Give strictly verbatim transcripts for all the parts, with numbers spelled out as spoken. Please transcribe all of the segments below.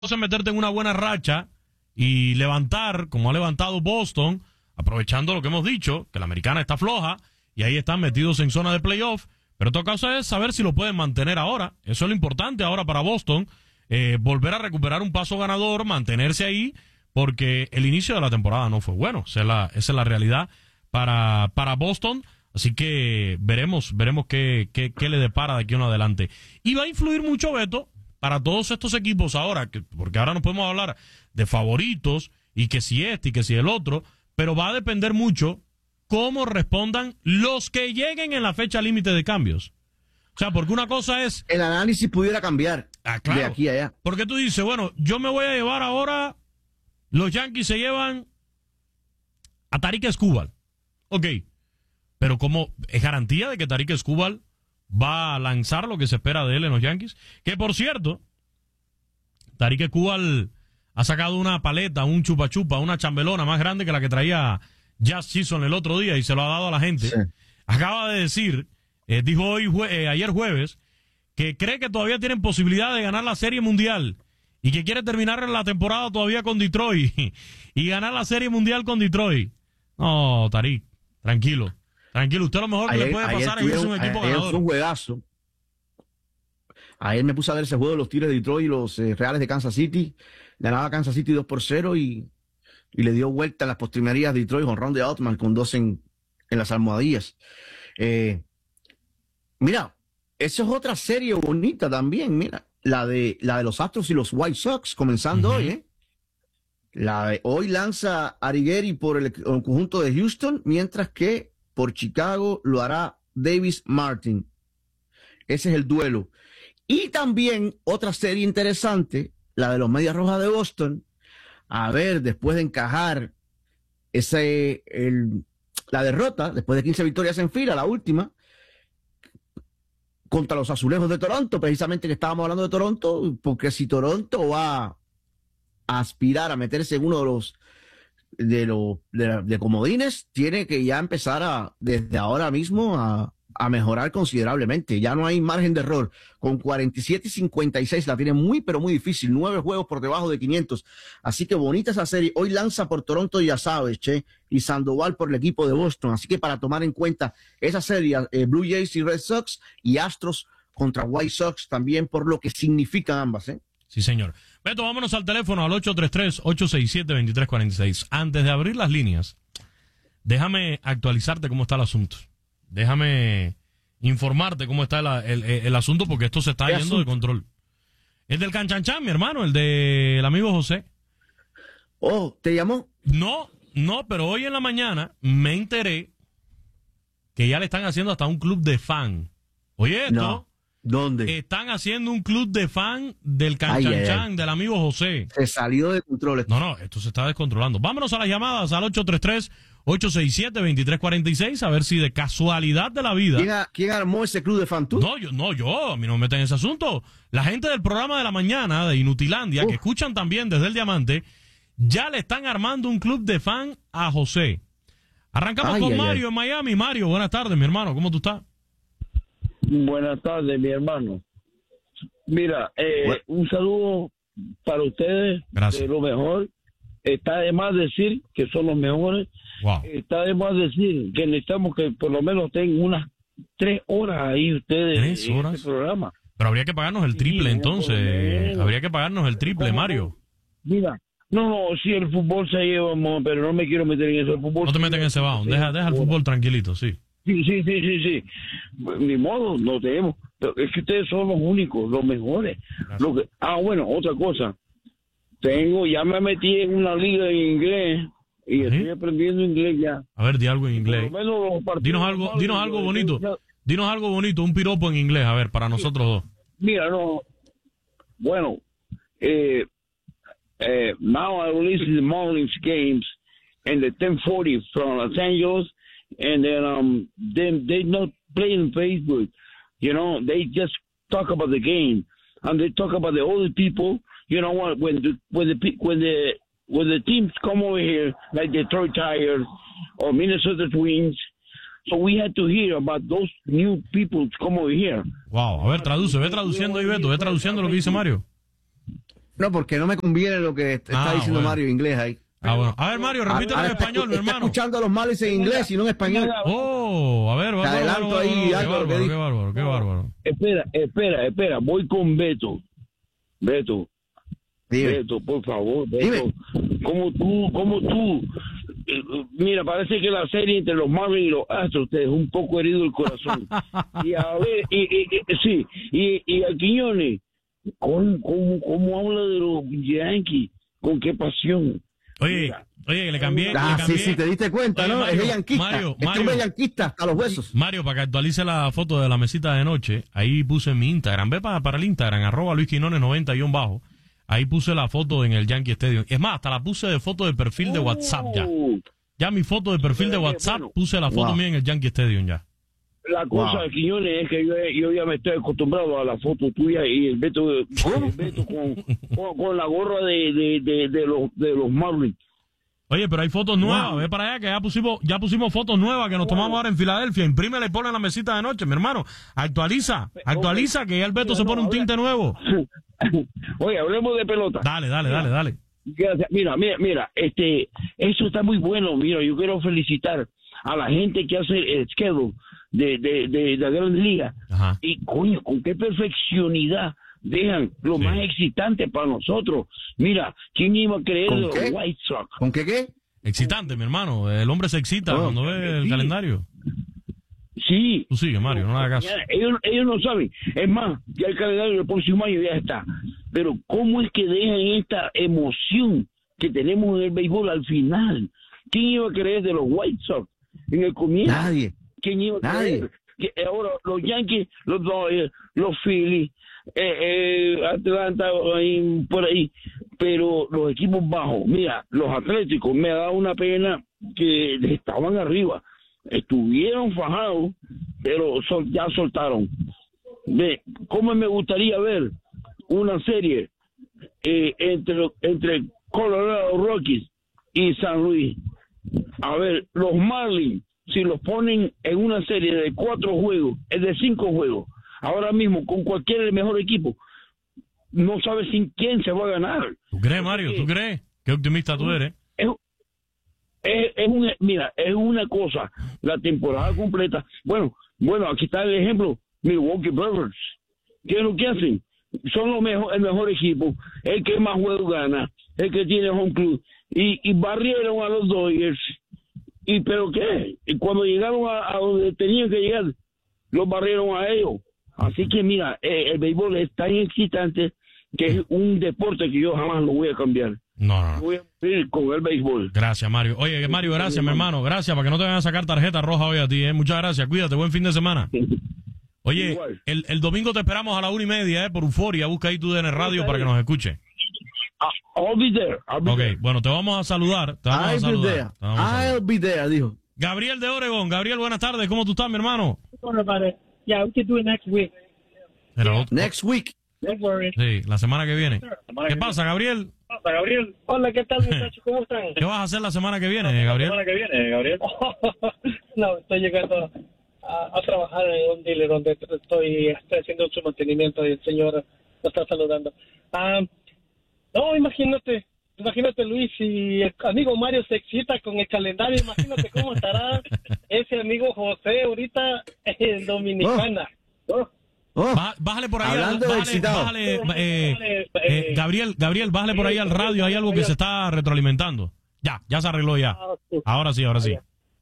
Entonces meterte en una buena racha y levantar, como ha levantado Boston, aprovechando lo que hemos dicho, que la americana está floja y ahí están metidos en zona de playoff. Pero otra cosa es saber si lo pueden mantener ahora. Eso es lo importante ahora para Boston, eh, volver a recuperar un paso ganador, mantenerse ahí, porque el inicio de la temporada no fue bueno. Esa es la, esa es la realidad para, para Boston. Así que veremos, veremos qué, qué, qué le depara de aquí en adelante. Y va a influir mucho, Beto, para todos estos equipos ahora, que, porque ahora no podemos hablar de favoritos y que si este y que si el otro, pero va a depender mucho cómo respondan los que lleguen en la fecha límite de cambios. O sea, porque una cosa es... El análisis pudiera cambiar ah, claro, de aquí a allá. Porque tú dices, bueno, yo me voy a llevar ahora, los Yankees se llevan a Tarik Skubal. Ok, pero ¿cómo es garantía de que Tarik Skubal va a lanzar lo que se espera de él en los Yankees? Que por cierto, Tarik Skubal ha sacado una paleta, un chupa chupa, una chambelona más grande que la que traía Jazz Chisholm el otro día y se lo ha dado a la gente. Sí. Acaba de decir, eh, dijo hoy jue eh, ayer jueves, que cree que todavía tienen posibilidad de ganar la Serie Mundial y que quiere terminar la temporada todavía con Detroit y ganar la Serie Mundial con Detroit. No, Tarik, tranquilo. Tranquilo, usted lo mejor que ayer, le puede pasar es irse un equipo ayer ganador. Fue un juegazo. Ayer me puse a ver ese juego de los Tigres de Detroit y los eh, Reales de Kansas City. Ganaba Kansas City dos por cero y, y le dio vuelta en las postrimerías de Detroit, jonrón de Outman con dos en, en las almohadillas. Eh, mira, esa es otra serie bonita también, mira. La de, la de los Astros y los White Sox, comenzando uh-huh. hoy, ¿eh? La de, hoy lanza Arrighelli por el, el conjunto de Houston, mientras que por Chicago lo hará Davis Martin. Ese es el duelo. Y también otra serie interesante, la de los Medias Rojas de Boston. A ver, después de encajar ese, el, la derrota, después de quince victorias en fila, la última, contra los Azulejos de Toronto, precisamente que estábamos hablando de Toronto, porque si Toronto va a aspirar a meterse en uno de los de los de, de comodines, tiene que ya empezar a desde ahora mismo a, a mejorar considerablemente. Ya no hay margen de error. Con cuarenta y siete y cincuenta y seis la tiene muy pero muy difícil, nueve juegos por debajo de quinientos. Así que bonita esa serie. Hoy lanza por Toronto, ya sabes, che, y Sandoval por el equipo de Boston. Así que para tomar en cuenta esa serie, eh, Blue Jays y Red Sox y Astros contra White Sox también por lo que significan ambas, ¿eh? Sí, señor. Beto, vámonos al teléfono al ocho tres tres, ocho seis siete, dos tres cuatro seis. Antes de abrir las líneas, déjame actualizarte cómo está el asunto. Déjame informarte cómo está la, el, el, el asunto, porque esto se está yendo asunto? de control. El del Canchanchan, mi hermano, el del amigo José. Oh, ¿te llamó? No, no, pero hoy en la mañana me enteré que ya le están haciendo hasta un club de fan. Oye, esto... No. ¿Dónde? Están haciendo un club de fan del Canchanchan, del amigo José. Se salió de control. No, no, esto se está descontrolando. Vámonos a las llamadas al ocho tres tres, ocho seis siete, dos tres cuatro seis, a ver si de casualidad de la vida... ¿Quién, ha, ¿Quién armó ese club de fan tú? No, yo, no, yo, a mí no me meten en ese asunto. La gente del programa de la mañana, de Inutilandia, Uf. que escuchan también desde el Diamante, ya le están armando un club de fan a José. Arrancamos ay, con ay, Mario ay. en Miami. Mario, buenas tardes, mi hermano, ¿cómo tú estás? Buenas tardes, mi hermano. Mira, eh, bueno. un saludo para ustedes. Gracias. De lo mejor. Está de más decir que son los mejores. Wow. Está de más decir que necesitamos que por lo menos tengan unas tres horas ahí ustedes ¿Tres en horas? este programa. Pero habría que pagarnos el triple, sí, entonces. Habría que pagarnos el triple, Mario. Mira, no, no, sí, el fútbol se lleva, pero no me quiero meter en eso. El fútbol no te metas en ese bajo. Deja, deja el fútbol tranquilito, sí. Sí, sí, sí, sí, sí. Ni modo, no tenemos. Pero es que ustedes son los únicos, los mejores. Lo que, ah, bueno, otra cosa. Tengo, ya me metí en una liga en inglés y ¿sí? estoy aprendiendo inglés ya. A ver, di algo en inglés. Dinos algo, dinos algo bonito. Dinos algo bonito, un piropo en inglés, a ver, para nosotros dos. Mira, no. Bueno, eh, eh, now I listen to the Marlins games and the ten forty from Los Angeles. And then um, they they not play in Facebook, you know. They just talk about the game, and they talk about the other people. You know what? When the when the when the when the teams come over here, like Detroit Tigers or Minnesota Twins, so we had to hear about those new people to come over here. Wow, a ver, traduce, ve traduciendo ahí, Beto, ve traduciendo lo que dice Mario. No, porque no me conviene lo que está Ah, diciendo bueno. Mario en inglés ahí. Ah, bueno. A ver, Mario, repítelo Ahora en está- español, mi está hermano. escuchando a los Marlins en inglés y no en español. Oh, a ver, Te bárbaro, adelanto bárbaro, ahí, qué Álvaro, bárbaro, ¿qué qué dijo? bárbaro, qué bárbaro. Espera, espera, espera. Voy con Beto. Beto, Dime. Beto, por favor, Beto. Como tú, como tú. Eh, Mira, parece que la serie entre los Marlins y los Astros te dejó un poco herido el corazón. Y a ver, y, y- y- sí, y, y a Quiñones, ¿cómo, cómo, cómo habla de los Yankees? ¿Con qué pasión? Oye, Mira. oye, le cambié, Ah, le sí, cambié. sí, te diste cuenta, Oye, ¿no? Mario, es de yanquista. Mario, este Mario. hombre es yanquista hasta los huesos. Mario, para que actualice la foto de la mesita de noche, ahí puse en mi Instagram. Ve para, para el Instagram, arroba Luis Quinones noventa guión bajo. Ahí puse la foto en el Yankee Stadium. Es más, hasta la puse de foto de perfil de WhatsApp ya. Uh, Ya mi foto de perfil de Pero que, WhatsApp, bueno. puse la foto Wow. mía en el Yankee Stadium ya. La cosa Wow. de Quiñones es que yo, yo ya me estoy acostumbrado a la foto tuya y el Beto, el Beto con, con, con la gorra de, de, de, de los, de los Marlins. Oye, pero hay fotos nuevas, ve para allá que ya pusimos, ya pusimos fotos nuevas que nos tomamos ahora en Filadelfia. Imprímela y ponla en la mesita de noche, mi hermano. Actualiza, actualiza que ya el Beto se pone un tinte nuevo. Oye, hablemos de pelota. Dale, dale, dale, dale. Gracias. Mira, mira, mira, este, eso está muy bueno. Mira, yo quiero felicitar a la gente que hace el schedule de, de, de, de la Gran Liga. Ajá. Y coño, con qué perfeccionidad dejan lo Sí. más excitante para nosotros. Mira, ¿quién iba a creer ¿Con de los qué? White Sox? ¿Con qué qué? Excitante, mi hermano. El hombre se excita Oh, cuando ve el sí. calendario. Sí. Tú sigue, Mario, no le hagas caso. Ya, Ellos, ellos no saben. Es más, ya el calendario del próximo año ya está. Pero ¿cómo es que dejan esta emoción que tenemos en el béisbol al final? ¿Quién iba a creer de los White Sox en el comienzo? Nadie. ¿Quién iba a Nadie. creer? Que ahora los Yankees, los Dodgers, los Phillies, eh, eh, Atlanta, ahí, por ahí, pero los equipos bajos, mira, los Atléticos, me ha dado una pena que estaban arriba, estuvieron fajados, pero sol- ya soltaron. Ve, ¿cómo me gustaría ver una serie eh, entre, entre Colorado Rockies y San Luis? A ver, los Marlins, si los ponen en una serie de cuatro juegos, es de cinco juegos, ahora mismo con cualquier mejor equipo, no sabes sin quién se va a ganar. ¿Tú crees, Mario? ¿Tú crees? Qué optimista tú eres. Es, es, es un, mira, es una cosa, la temporada completa. Bueno, bueno, aquí está el ejemplo, Milwaukee Brewers. ¿Qué es lo que hacen? Son lo mejor, el mejor equipo, el que más juegos gana, el que tiene home club, y, y barrieron a los Dodgers. ¿Y pero qué? Y cuando llegaron a, a donde tenían que llegar, los barrieron a ellos. Así que mira, eh, el béisbol es tan excitante que es un deporte que yo jamás lo voy a cambiar. No, no, no. Voy a vivir con el béisbol. Gracias, Mario. Oye, Mario, gracias, mi hermano. Gracias, para que no te vayan a sacar tarjeta roja hoy a ti, ¿eh? Muchas gracias. Cuídate, buen fin de semana. Oye, Igual. el, el domingo te esperamos a la una y media, ¿eh? Por Euforia. Busca ahí tu D N Radio para que nos escuche. Ah, I'll be there. I'll be Ok, there. bueno, te vamos a saludar. Te vamos a I'll be saludar. there. Te vamos a saludar. I'll be there, dijo. Gabriel de Oregon. Gabriel, buenas tardes. ¿Cómo tú estás, mi hermano? Don't worry about it. Yeah, we can do it next week. Pero, otro- Next week. Don't worry. sí, la semana que viene. ¿Qué pasa, Gabriel? Hola, Gabriel. Hola, ¿qué tal, muchachos? ¿Cómo están? ¿Qué vas a hacer la semana que viene, Gabriel? que viene, Gabriel. No, estoy llegando a, a trabajar en un dealer donde estoy, estoy haciendo su mantenimiento y el señor lo está saludando. Ah, no, imagínate, imagínate, Luis, si el amigo Mario se excita con el calendario, imagínate cómo estará ese amigo José ahorita en Dominicana. ¿no? Oh, Bá- Bájale por ahí. al- hablando de bájale, excitado. bájale, eh, eh, Gabriel, Gabriel, bájale por ahí al radio. Hay algo que se está retroalimentando. Ya, ya se arregló ya. Ah, sí. Ahora sí, ahora sí.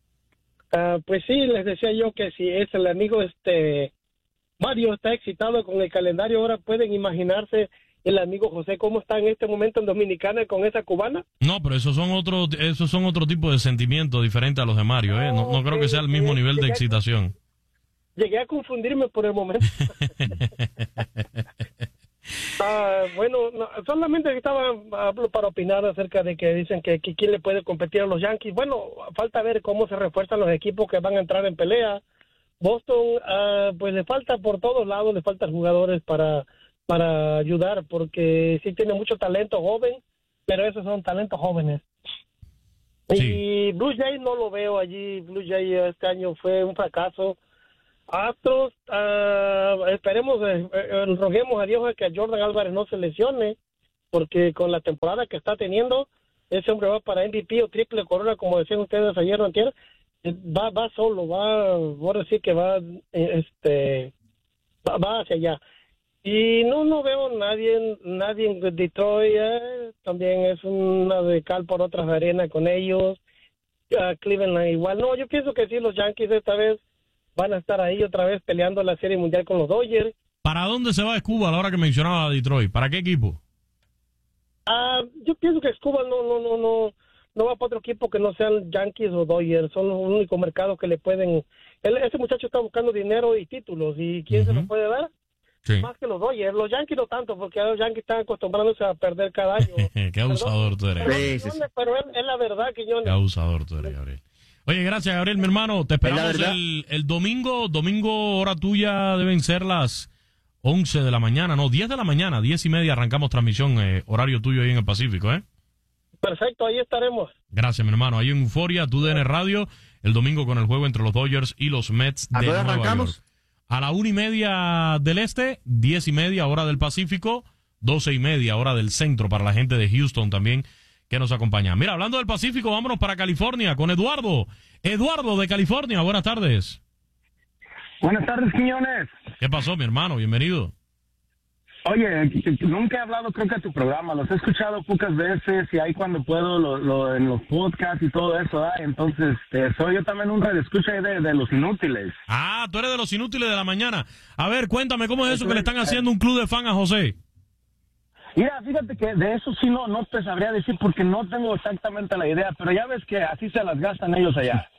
Ah, pues sí, les decía yo que si es el amigo este Mario está excitado con el calendario, ahora pueden imaginarse el amigo José cómo está en este momento en Dominicana con esa cubana. No, pero esos son otro, esos son otro tipo de sentimientos diferentes a los de Mario, ¿eh? No, no creo que sea el mismo nivel de excitación. Llegué a confundirme por el momento. Ah, bueno, no, solamente estaba hablo para opinar acerca de que dicen que, que quién le puede competir a los Yankees. Bueno, falta ver cómo se refuerzan los equipos que van a entrar en pelea. Boston, ah, pues le falta por todos lados, le faltan jugadores para para ayudar, porque sí tiene mucho talento joven, pero esos son talentos jóvenes. Sí. Y Blue Jays no lo veo allí. Blue Jays este año fue un fracaso. Astros, ah, esperemos, eh, eh, roguemos a Dios a que a Jordan Álvarez no se lesione, porque con la temporada que está teniendo, ese hombre va para M V P o triple corona, como decían ustedes ayer, no entiendo, va, va solo, va, voy a decir que va, este, va, va hacia allá. Y no, no veo nadie, nadie en Detroit, eh, también es una de cal por otras de arena con ellos, uh, Cleveland igual. No, yo pienso que sí, los Yankees esta vez van a estar ahí otra vez peleando la Serie Mundial con los Dodgers. ¿Para dónde se va Escobar a la hora que mencionaba a Detroit? ¿Para qué equipo? Ah, yo pienso que Escobar no, no, no, no, no va para otro equipo que no sean Yankees o Dodgers. Son los únicos mercados que le pueden. Él, ese muchacho está buscando dinero y títulos, y ¿quién uh-huh. se los puede dar? Sí. Más que los Dodgers. Los Yankees no tanto, porque los Yankees están acostumbrándose a perder cada año. Qué abusador tú eres. Sí, sí, sí. Pero es, es la verdad que yo. Qué abusador tú eres, Gabriel. Oye, gracias, Gabriel, mi hermano. Te esperamos el, el domingo. Domingo, hora tuya, deben ser las once de la mañana, no, diez de la mañana, diez y media arrancamos transmisión, eh, horario tuyo ahí en el Pacífico, ¿eh? Perfecto, ahí estaremos. Gracias, mi hermano. Ahí en Euforia, tu D N Radio, el domingo con el juego entre los Dodgers y los Mets de Nueva arrancamos? York. A la una y media del este, diez y media hora del Pacífico, doce y media hora del centro para la gente de Houston también que nos acompaña. Mira, hablando del Pacífico, vámonos para California con Eduardo. Eduardo de California, buenas tardes. Buenas tardes, Quiñones. ¿Qué pasó, mi hermano? Bienvenido. Oye, nunca he hablado, creo que a tu programa. Los he escuchado pocas veces y ahí cuando puedo lo, lo, en los podcasts y todo eso. ¿eh? Entonces, eh, soy yo también un radioescucha de, de los inútiles. Ah, tú eres de los inútiles de la mañana. A ver, cuéntame, ¿cómo es eso que le están haciendo un club de fan a José? Mira, fíjate que de eso sí no, no te sabría decir porque no tengo exactamente la idea, pero ya ves que así se las gastan ellos allá.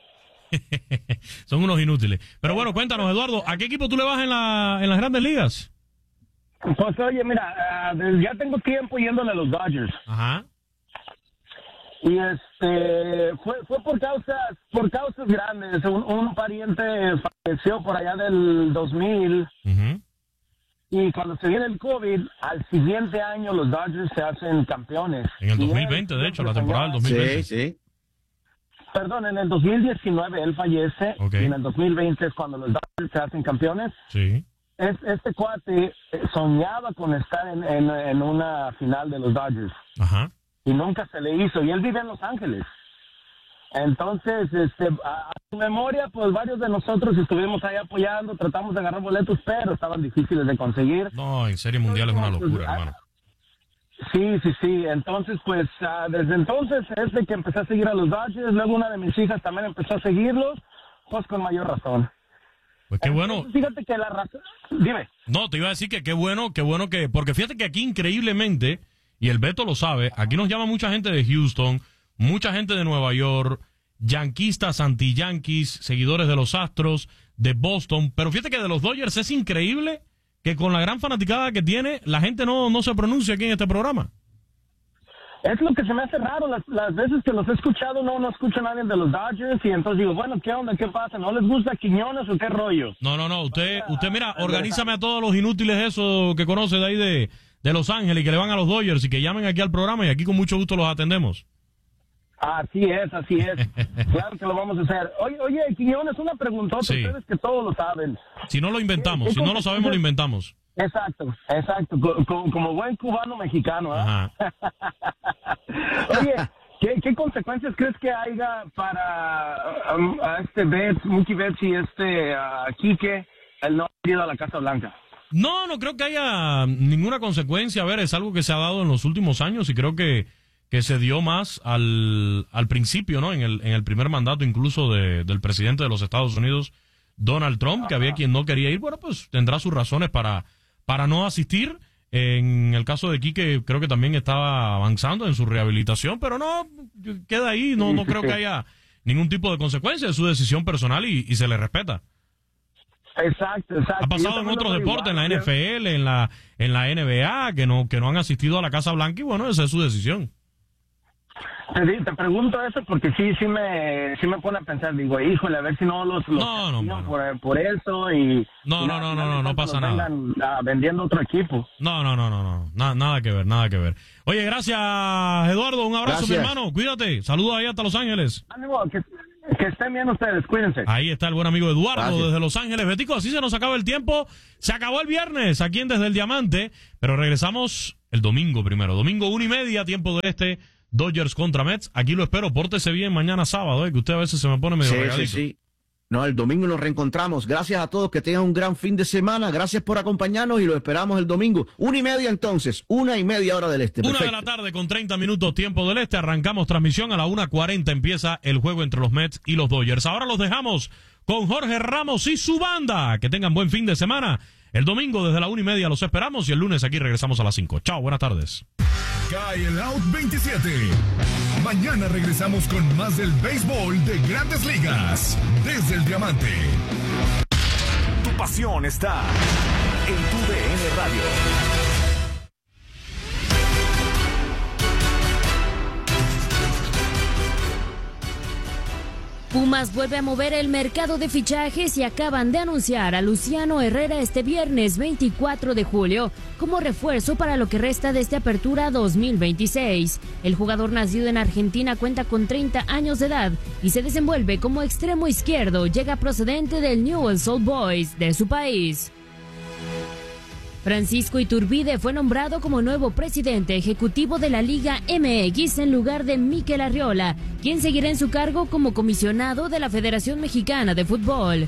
Son unos inútiles. Pero bueno, cuéntanos, Eduardo, ¿a qué equipo tú le vas en, la, en las Grandes Ligas? Pues oye, mira, uh, ya tengo tiempo yéndole a los Dodgers. Ajá. Y este, fue fue por causas, por causas grandes. Un, un pariente falleció por allá del dos mil. Uh-huh. Y cuando se viene el COVID, al siguiente año los Dodgers se hacen campeones. En el dos mil veinte, de hecho, la temporada del dos mil veinte. Sí, sí. Perdón, en el dos mil diecinueve él fallece, okay. Y en el dos mil veinte es cuando los Dodgers se hacen campeones. Sí. Es, este cuate soñaba con estar en, en, en una final de los Dodgers. Ajá. Y nunca se le hizo, y él vive en Los Ángeles. Entonces, este, a, a su memoria, pues varios de nosotros estuvimos ahí apoyando, tratamos de agarrar boletos, pero estaban difíciles de conseguir. No, en Serie Mundial es una locura, ah, hermano. Sí, sí, sí. Entonces, pues, uh, desde entonces es de que empecé a seguir a los Dodgers. Luego una de mis hijas también empezó a seguirlos, pues con mayor razón. Pues qué bueno. Entonces, fíjate que la razón... Dime. No, te iba a decir que qué bueno, qué bueno que... Porque fíjate que aquí increíblemente, y el Beto lo sabe, aquí nos llama mucha gente de Houston, mucha gente de Nueva York, yanquistas, anti-yanquis, seguidores de los Astros, de Boston. Pero fíjate que de los Dodgers es increíble que con la gran fanaticada que tiene, la gente no, no se pronuncia aquí en este programa. Es lo que se me hace raro, las, las veces que los he escuchado no, no escucho a nadie de los Dodgers y entonces digo, bueno, ¿qué onda? ¿Qué pasa? ¿No les gusta Quiñones o qué rollo? No, no, no, usted, usted mira, organízame a todos los inútiles esos que conoce de ahí de, de Los Ángeles y que le van a los Dodgers y que llamen aquí al programa y aquí con mucho gusto los atendemos. Así es, así es. Claro que lo vamos a hacer. Oye, oye, Quiñones, una preguntota, sí. Ustedes que todos lo saben. Si no lo inventamos, si no lo sabemos, lo inventamos. Exacto, exacto, como, como buen cubano mexicano, ¿eh? Oye, ¿qué, ¿qué consecuencias crees que haya para um, a este Betts, Mookie Betts y este uh, Quique el no haber ido a la Casa Blanca? No, no creo que haya ninguna consecuencia. A ver, es algo que se ha dado en los últimos años y creo que, que se dio más al, al principio, ¿no? En el, en el primer mandato incluso de, del presidente de los Estados Unidos, Donald Trump, que había quien no quería ir. Bueno, pues tendrá sus razones para... para no asistir. En el caso de Quique, creo que también estaba avanzando en su rehabilitación, pero no, queda ahí, no, no creo que haya ningún tipo de consecuencia de su decisión personal y, y se le respeta. Exacto, exacto. Ha pasado en otros deportes, igual, en la N F L, en la, en la N B A, que no, que no han asistido a la Casa Blanca y bueno, esa es su decisión. Te, te pregunto eso porque sí sí me sí me pone a pensar, digo, híjole, a ver si no los, los no, no, no. Por, por eso y no, y no, no, no, no, no pasa nada. Uh, vendiendo otro equipo. No, no, no, no, no, nada, nada que ver, nada que ver. Oye, gracias, Eduardo, un abrazo, gracias. Mi hermano, cuídate, saludos ahí hasta Los Ángeles. Ánimo, que, Que estén bien ustedes, cuídense. Ahí está el buen amigo Eduardo Gracias. desde Los Ángeles. Betico, así se nos acaba el tiempo. Se acabó el viernes aquí en Desde el Diamante, pero regresamos el domingo primero. Domingo una y media, tiempo del este, Dodgers contra Mets. Aquí lo espero, pórtese bien mañana sábado, eh, que usted a veces se me pone medio Sí, sí, regalito. sí. No, el domingo nos reencontramos. Gracias a todos, que tengan un gran fin de semana. Gracias por acompañarnos y los esperamos el domingo. Una y media entonces, una y media hora del este. Una de Perfecto. la tarde con treinta minutos tiempo del este. Arrancamos transmisión a la una cuarenta. Empieza el juego entre los Mets y los Dodgers. Ahora los dejamos con Jorge Ramos y su banda. Que tengan buen fin de semana. El domingo desde la una y media los esperamos y el lunes aquí regresamos a las cinco. Chao, buenas tardes. Cae el Out veintisiete. Mañana regresamos con más del béisbol de Grandes Ligas. Desde el Diamante. Tu pasión está en tu D N Radio. Pumas vuelve a mover el mercado de fichajes y acaban de anunciar a Luciano Herrera este viernes veinticuatro de julio como refuerzo para lo que resta de esta apertura dos mil veintiséis. El jugador nacido en Argentina cuenta con treinta años de edad y se desenvuelve como extremo izquierdo. Llega procedente del Newell's Old Boys de su país. Francisco Iturbide fue nombrado como nuevo presidente ejecutivo de la Liga M X en lugar de Mikel Arriola, quien seguirá en su cargo como comisionado de la Federación Mexicana de Fútbol.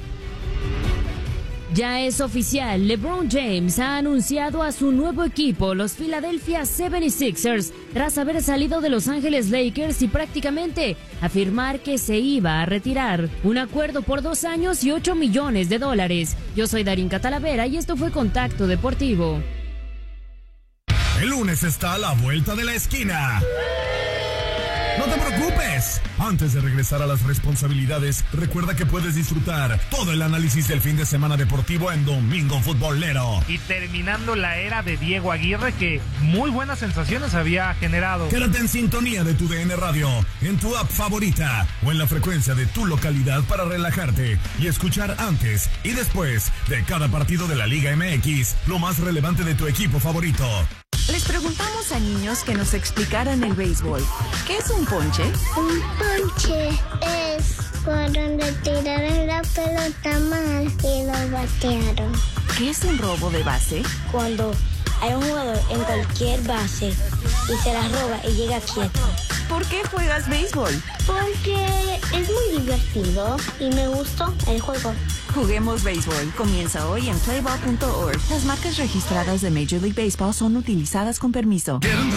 Ya es oficial, LeBron James ha anunciado a su nuevo equipo, los Philadelphia setenta y seis ers, tras haber salido de Los Ángeles Lakers y prácticamente afirmar que se iba a retirar. Un acuerdo por dos años y ocho millones de dólares. Yo soy Darín Catalavera y esto fue Contacto Deportivo. El lunes está a la vuelta de la esquina. No te preocupes. Antes de regresar a las responsabilidades, recuerda que puedes disfrutar todo el análisis del fin de semana deportivo en Domingo Futbolero. Y terminando la era de Diego Aguirre, que muy buenas sensaciones había generado. Quédate en sintonía de tu D N Radio, en tu app favorita o en la frecuencia de tu localidad para relajarte y escuchar antes y después de cada partido de la Liga M X lo más relevante de tu equipo favorito. Les preguntamos a niños que nos explicaran el béisbol. ¿Qué es un ponche? Un ponche es cuando le tiraron la pelota mal y lo batearon. ¿Qué es un robo de base? Cuando hay un jugador en cualquier base y se la roba y llega quieto. ¿Por qué juegas béisbol? Porque es muy divertido y me gustó el juego. Juguemos béisbol. Comienza hoy en playball punto org. Las marcas registradas de Major League Baseball son utilizadas con permiso.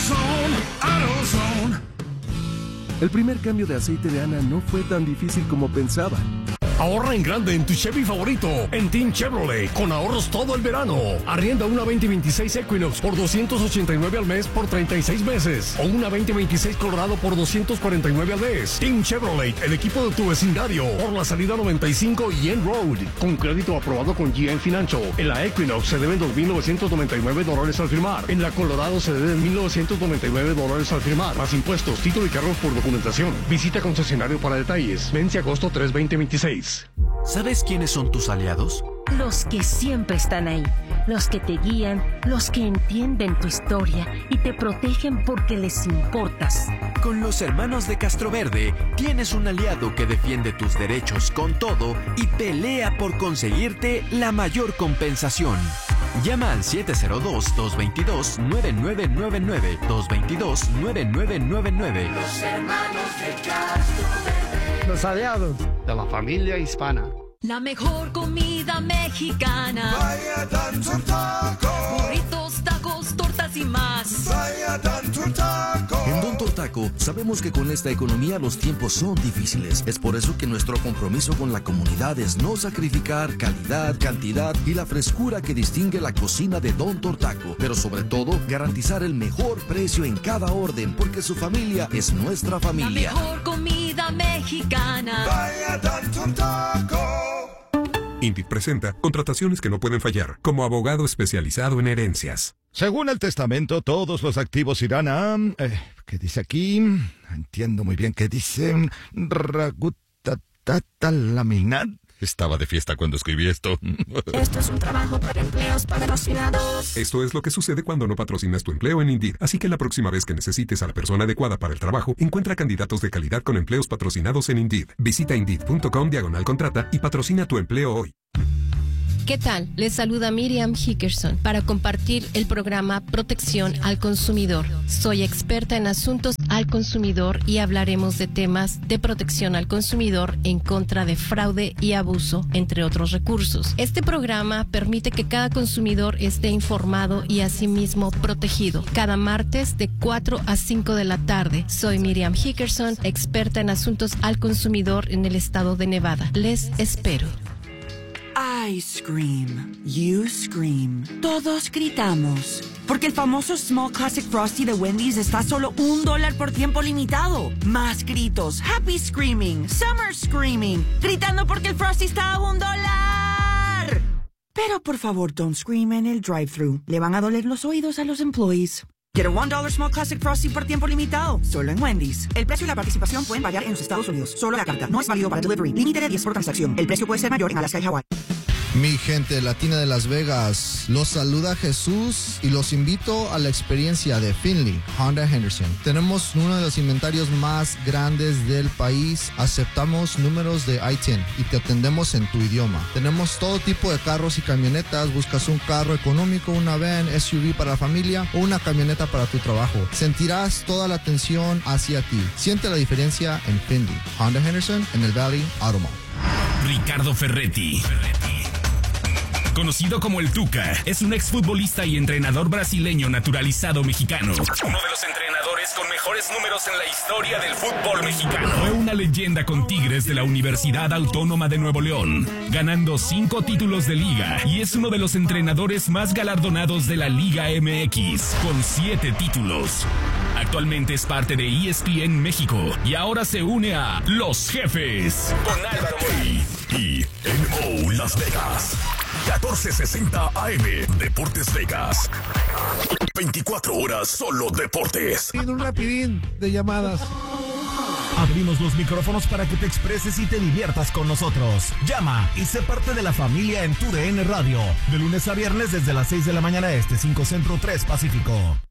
El primer cambio de aceite de Ana no fue tan difícil como pensaba. Ahorra en grande en tu Chevy favorito, en Team Chevrolet, con ahorros todo el verano. Arrienda una veinte veintiséis Equinox por doscientos ochenta y nueve al mes por treinta y seis meses. O una veinte veintiséis Colorado por doscientos cuarenta y nueve al mes. Team Chevrolet, el equipo de tu vecindario. Por la salida noventa y cinco y End Road. Con crédito aprobado con G M Financial. En la Equinox se deben dos mil novecientos noventa y nueve dólares al firmar. En la Colorado se deben mil novecientos noventa y nueve dólares al firmar. Más impuestos, título y cargos por documentación. Visita concesionario para detalles. Vence agosto tres veinte veintiséis. ¿Sabes quiénes son tus aliados? Los que siempre están ahí, los que te guían, los que entienden tu historia y te protegen porque les importas. Con los hermanos de Castroverde tienes un aliado que defiende tus derechos con todo y pelea por conseguirte la mayor compensación. Llama al siete cero dos, dos dos dos, nueve nueve nueve nueve, dos dos dos, nueve nueve nueve nueve. Los hermanos de Castroverde. Los aliados de la familia hispana. La mejor comida mexicana. Vaya tanto taco. Burritos, tacos, tortas y más. Vaya tanto taco. En Don Tortaco sabemos que con esta economía los tiempos son difíciles. Es por eso que nuestro compromiso con la comunidad es no sacrificar calidad, cantidad y la frescura que distingue la cocina de Don Tortaco. Pero sobre todo, garantizar el mejor precio en cada orden, porque su familia es nuestra familia. La mejor comida mexicana. Vaya tanto taco. INDIT presenta contrataciones que no pueden fallar, como abogado especializado en herencias. Según el testamento, todos los activos irán a... Eh, ¿Qué dice aquí? Entiendo muy bien qué dice. Ragutatata laminat. estaba de fiesta cuando escribí esto. Esto es un trabajo para empleos patrocinados. Esto es lo que sucede cuando no patrocinas tu empleo en Indeed. Así que la próxima vez que necesites a la persona adecuada para el trabajo, encuentra candidatos de calidad con empleos patrocinados en Indeed. Visita Indeed.com diagonal contrata y patrocina tu empleo hoy. ¿Qué tal? Les saluda Miriam Hickerson para compartir el programa Protección al Consumidor. Soy experta en asuntos al consumidor y hablaremos de temas de protección al consumidor en contra de fraude y abuso, entre otros recursos. Este programa permite que cada consumidor esté informado y asimismo protegido. Cada martes de cuatro a cinco de la tarde. Soy Miriam Hickerson, experta en asuntos al consumidor en el estado de Nevada. Les espero. I scream, you scream, todos gritamos, porque el famoso Small Classic Frosty de Wendy's está a solo un dólar por tiempo limitado. Más gritos, happy screaming, summer screaming, gritando porque el Frosty está a un dólar. Pero por favor, don't scream en el drive-thru, le van a doler los oídos a los employees. Get a one dollar Small Classic Frosty por tiempo limitado, solo en Wendy's. El precio y la participación pueden variar en los Estados Unidos. Solo la carta, no es válido para delivery. Límite de diez por transacción. El precio puede ser mayor en Alaska y Hawái. Mi gente latina de Las Vegas, los saluda Jesús y los invito a la experiencia de Finley Honda Henderson. Tenemos uno de los inventarios más grandes del país, aceptamos números de I diez y te atendemos en tu idioma. Tenemos todo tipo de carros y camionetas, buscas un carro económico, una van, S U V para la familia o una camioneta para tu trabajo. Sentirás toda la atención hacia ti. Siente la diferencia en Finley Honda Henderson en el Valley Auto Mall. Ricardo Ferretti. Conocido como el Tuca, es un exfutbolista y entrenador brasileño naturalizado mexicano. Uno de los entrenadores con mejores números en la historia del fútbol mexicano. Fue una leyenda con Tigres de la Universidad Autónoma de Nuevo León, ganando cinco títulos de liga, y es uno de los entrenadores más galardonados de la Liga M X, con siete títulos. Actualmente es parte de E S P N México y ahora se une a Los Jefes con Álvaro Moy. E N O Las Vegas. catorce sesenta A M Deportes Vegas. veinticuatro horas solo deportes. Tiene un rapidín de llamadas. Abrimos los micrófonos para que te expreses y te diviertas con nosotros. Llama y sé parte de la familia en tu D N Radio. De lunes a viernes desde las seis de la mañana este, cinco Centro, tres Pacífico.